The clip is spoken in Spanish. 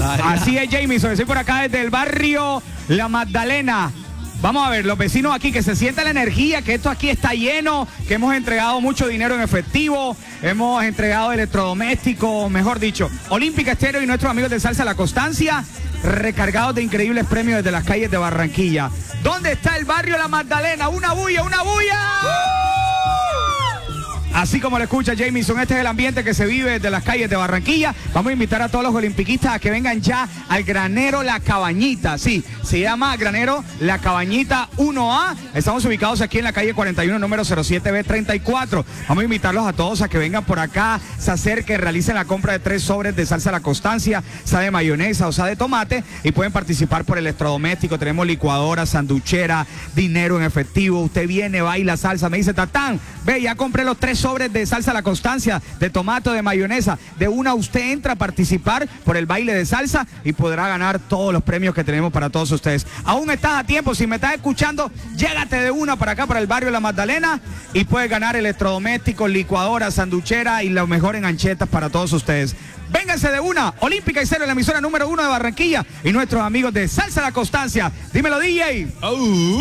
Así es, Jamison. Estoy por acá desde el barrio La Magdalena. Vamos a ver, los vecinos aquí, que se sienta la energía, que esto aquí está lleno, que hemos entregado mucho dinero en efectivo, hemos entregado electrodomésticos, mejor dicho, Olímpica Estéreo y nuestros amigos de Salsa La Constancia, recargados de increíbles premios desde las calles de Barranquilla. ¿Dónde está el barrio La Magdalena? ¡Una bulla, una bulla! Así como lo escucha Jamison, este es el ambiente que se vive desde las calles de Barranquilla. Vamos a invitar a todos los olimpiquistas a que vengan ya al Granero La Cabañita. Sí, se llama Granero La Cabañita 1A. Estamos ubicados aquí en la calle 41, número 07B34. Vamos a invitarlos a todos a que vengan por acá, se acerquen, realicen la compra de 3 sobres de salsa La Constancia, sea de mayonesa o sea de tomate, y pueden participar por electrodoméstico. Tenemos licuadora, sanduchera, dinero en efectivo. Usted viene, baila salsa, me dice, Tatán, ve, ya compré los 3 sobres de salsa La Constancia, de tomate, de mayonesa. De una usted entra a participar por el baile de salsa y podrá ganar todos los premios que tenemos para todos ustedes. Aún estás a tiempo, si me estás escuchando, llégate de una para acá, para el barrio La Magdalena, y puedes ganar electrodomésticos, licuadora, sanduchera y lo mejor en anchetas para todos ustedes. Vénganse de una, Olímpica Estéreo, la emisora número 1 de Barranquilla, y nuestros amigos de Salsa La Constancia. Dímelo, DJ.